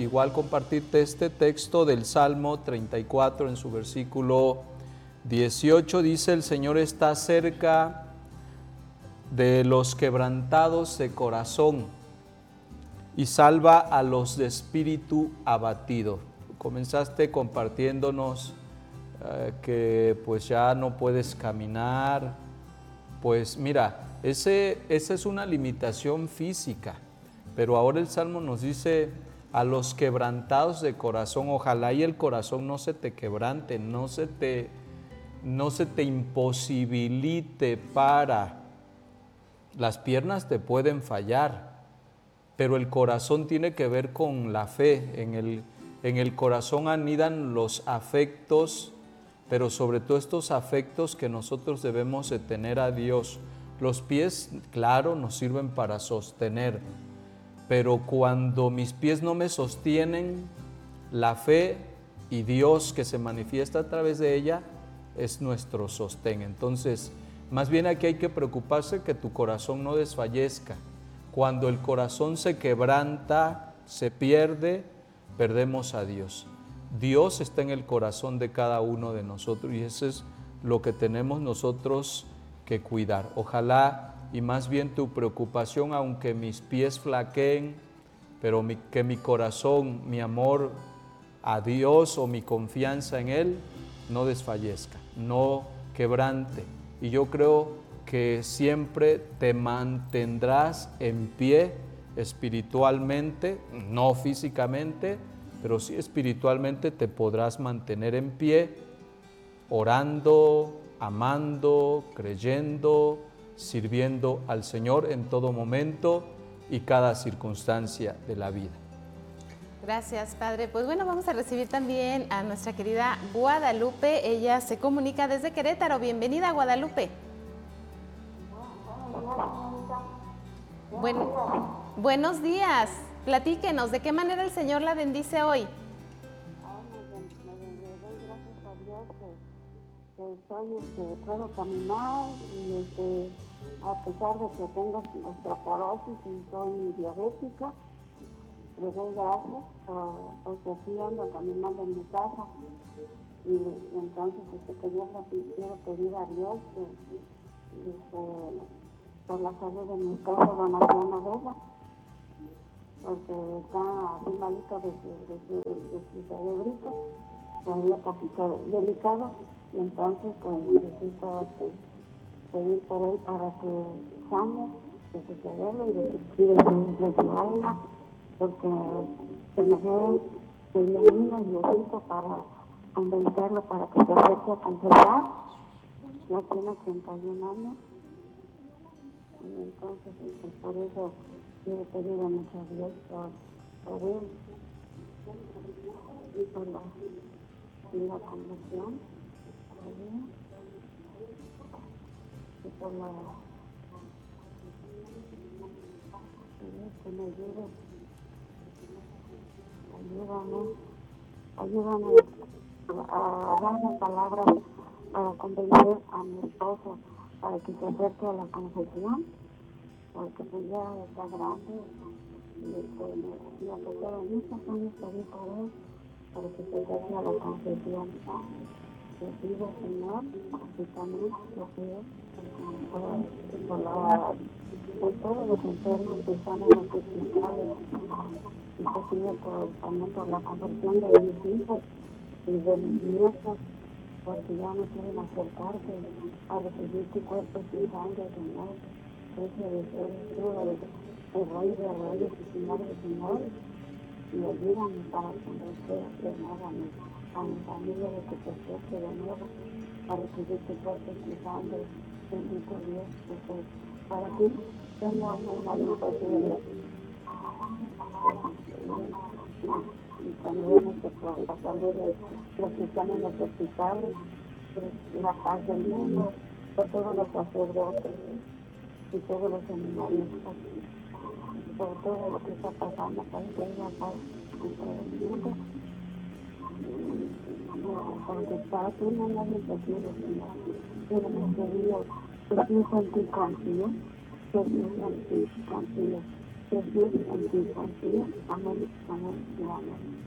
igual compartirte este texto del Salmo 34 en su versículo 18. Dice: el Señor está cerca de los quebrantados de corazón y salva a los de espíritu abatido. Comenzaste compartiéndonos que pues ya no puedes caminar. Pues mira, esa es una limitación física, pero ahora el Salmo nos dice a los quebrantados de corazón. Ojalá y el corazón no se te quebrante, no se te imposibilite para. Las piernas te pueden fallar, pero el corazón tiene que ver con la fe. En el corazón anidan los afectos, pero sobre todo estos afectos que nosotros debemos de tener a Dios. Los pies, claro, nos sirven para sostener, pero cuando mis pies no me sostienen, la fe y Dios que se manifiesta a través de ella es nuestro sostén. Entonces, más bien aquí hay que preocuparse que tu corazón no desfallezca. Cuando el corazón se quebranta, se pierde, perdemos a Dios. Dios está en el corazón de cada uno de nosotros y eso es lo que tenemos nosotros que cuidar. Ojalá y más bien tu preocupación, aunque mis pies flaqueen, pero que mi corazón, mi amor a Dios o mi confianza en Él no desfallezca, no quebrante. Y yo creo que siempre te mantendrás en pie espiritualmente, no físicamente, pero sí espiritualmente te podrás mantener en pie, orando, amando, creyendo, sirviendo al Señor en todo momento y cada circunstancia de la vida. Gracias, Padre. Pues bueno, vamos a recibir también a nuestra querida Guadalupe. Ella se comunica desde Querétaro. Bienvenida, Guadalupe. Buenos días. Platíquenos, ¿de qué manera el Señor la bendice hoy? Gracias a Dios que puedo caminar y a pesar de que tengo osteoporosis y soy diabética, le doy gracias porque así ando caminando en mi casa. Y entonces quiero pedir a Dios por la salud de mi esposo, don Adriano Vega, porque está así malito de su cerebrito, todavía un poquito delicado, y entonces pues necesito pedir por él para que sane de su cerebro y de su alma, porque se me ve que viene y necesito para convencerlo para que se acerque a confesar. Ya tiene 81 años. Y entonces, pues, por eso quiero pedir a mucho a Dios por él y por la conversión, por él, y por que me ayude, ayúdame a darme palabras para convencer a mi esposo para que se acerque a la confesión, porque pues ya está grande y a pesar de muchos años pedí por él para que se acerque a la confesión. Te pido, Señor, que también lo pido por todos los enfermos que están en los hospitales, y te pido también por la conversión de mis hijos y de mis nietos, porque ya no quieren acercarse a recibir tu cuerpo y tu sangre, Señor. Ese deseo de Rey de Reyes y Señor de Señores, y ayúdame para convencer, Señor, a mi familia de que se acerque de nuevo a recibir tu cuerpo y tu sangre. Bendito Dios, porque para ti tengo una vida posible. Y también por la salud de los que están en los hospitales, por la paz del mundo, por todos los sacerdotes y todos los seminaristas, por todo lo que está pasando para que haya paz entre el mundo. Porque para ti no hay nadie posible, Señor. Pero me querido, que pienso en ti confío, que pienso en ti confío. Jesús, en ti confío. Amén, amén y amén.